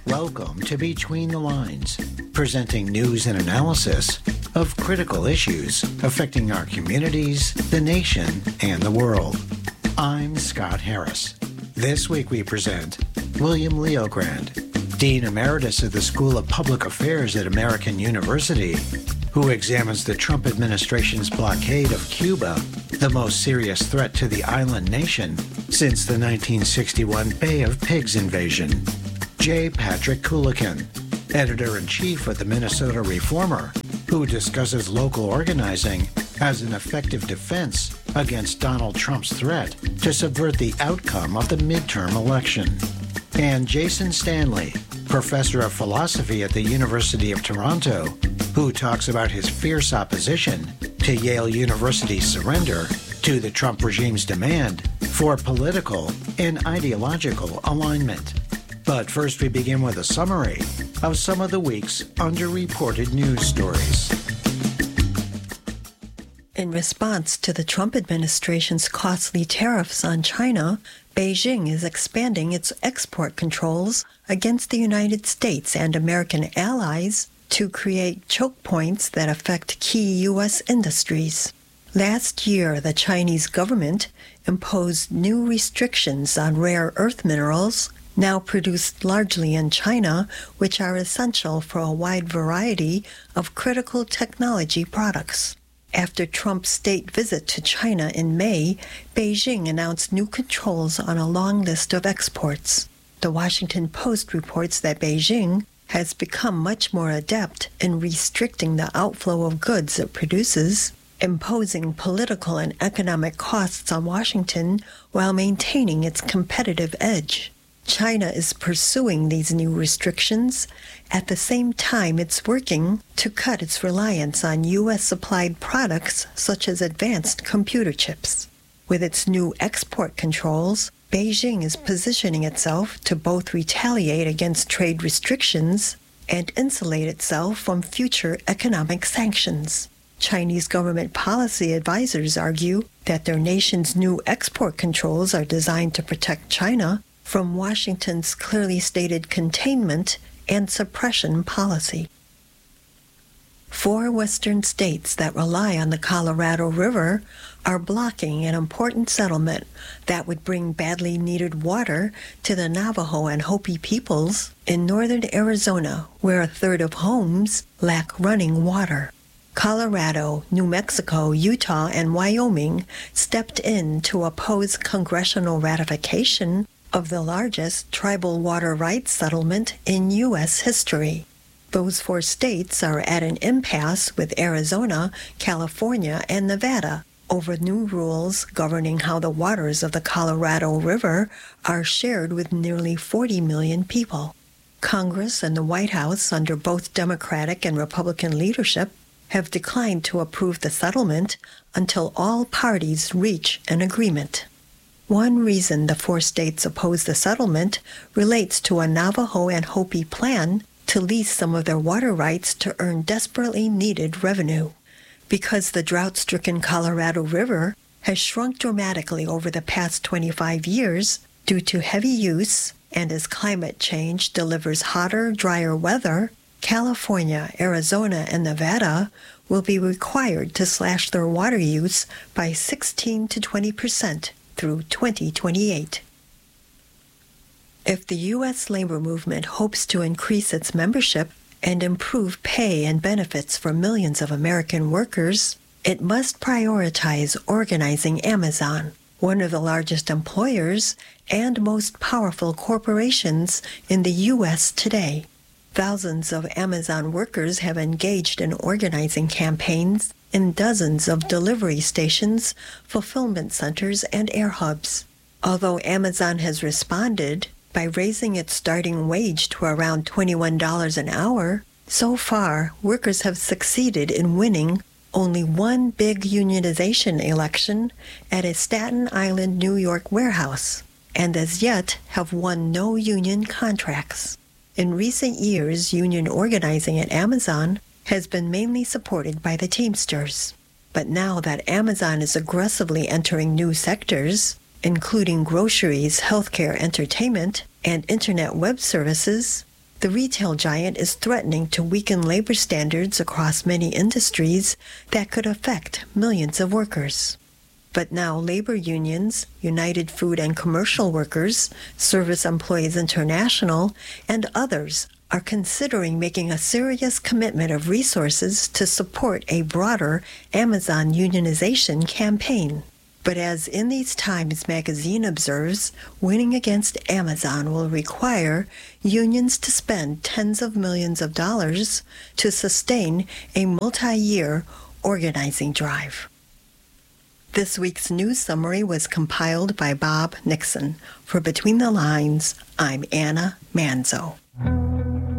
Welcome to Between the Lines, presenting news and analysis of critical issues affecting our communities, the nation, and the world. I'm Scott Harris. This week we present William Leogrand, Dean Emeritus of the School of Public Affairs at American University, who examines the Trump administration's blockade of Cuba, the most serious threat to the island nation since the 1961 Bay of Pigs invasion. J. Patrick Coolican, Editor-in-Chief of the Minnesota Reformer, who discusses local organizing as an effective defense against Donald Trump's threat to subvert the outcome of the midterm election. And Jason Stanley, Professor of Philosophy at the University of Toronto, who talks about his fierce opposition to Yale University's surrender to the Trump regime's demand for political and ideological alignment. But first we begin with a summary of some of the week's underreported news stories. In response to the Trump administration's costly tariffs on China, Beijing is expanding its export controls against the United States and American allies to create choke points that affect key U.S. industries. Last year, the Chinese government imposed new restrictions on rare earth minerals, now produced largely in China, which are essential for a wide variety of critical technology products. After Trump's state visit to China in May, Beijing announced new controls on a long list of exports. The Washington Post reports that Beijing has become much more adept in restricting the outflow of goods it produces, imposing political and economic costs on Washington while maintaining its competitive edge. China is pursuing these new restrictions. At the same time, it's working to cut its reliance on U.S.-supplied products such as advanced computer chips. With its new export controls, Beijing is positioning itself to both retaliate against trade restrictions and insulate itself from future economic sanctions. Chinese government policy advisors argue that their nation's new export controls are designed to protect China from Washington's clearly stated containment and suppression policy. 4 western states that rely on the Colorado River are blocking an important settlement that would bring badly needed water to the Navajo and Hopi peoples in northern Arizona, where a third of homes lack running water. Colorado, New Mexico, Utah, and Wyoming stepped in to oppose congressional ratification of the largest tribal water rights settlement in U.S. history. Those 4 states are at an impasse with Arizona, California, and Nevada over new rules governing how the waters of the Colorado River are shared with nearly 40 million people. Congress and the White House, under both Democratic and Republican leadership, have declined to approve the settlement until all parties reach an agreement. One reason the 4 states oppose the settlement relates to a Navajo and Hopi plan to lease some of their water rights to earn desperately needed revenue. Because the drought-stricken Colorado River has shrunk dramatically over the past 25 years due to heavy use, and as climate change delivers hotter, drier weather, California, Arizona, and Nevada will be required to slash their water use by 16 to 20% through 2028. If the U.S. labor movement hopes to increase its membership and improve pay and benefits for millions of American workers, it must prioritize organizing Amazon, one of the largest employers and most powerful corporations in the U.S. today. Thousands of Amazon workers have engaged in organizing campaigns in dozens of delivery stations, fulfillment centers, and air hubs. Although Amazon has responded by raising its starting wage to around $21 an hour, so far workers have succeeded in winning only one big unionization election at a Staten Island, New York warehouse, and as yet have won no union contracts. In recent years, union organizing at Amazon has been mainly supported by the Teamsters. But now that Amazon is aggressively entering new sectors, including groceries, healthcare, entertainment, and internet web services, The retail giant is threatening to weaken labor standards across many industries that could affect millions of workers. But now labor unions, United Food and Commercial Workers, Service Employees International, and others are considering making a serious commitment of resources to support a broader Amazon unionization campaign. But as In These Times magazine observes, winning against Amazon will require unions to spend tens of millions of dollars to sustain a multi-year organizing drive. This week's news summary was compiled by Bob Nixon. For Between the Lines, I'm Anna Manzo.